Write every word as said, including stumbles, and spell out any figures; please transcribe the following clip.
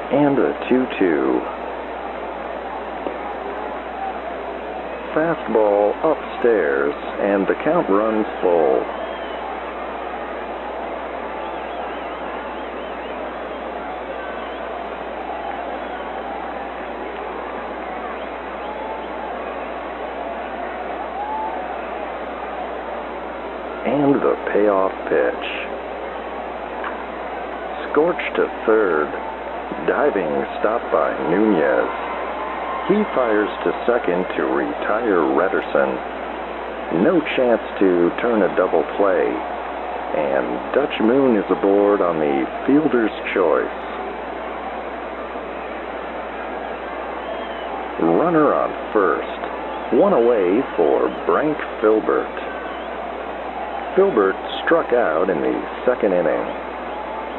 And a two two. Fastball upstairs, and the count runs full. And the payoff pitch. Scorched to third. Diving stop by Nunez. He fires to second to retire Rederson. No chance to turn a double play. And Dutch Moon is aboard on the fielder's choice. Runner on first. One away for Brank Filbert. Filbert struck out in the second inning.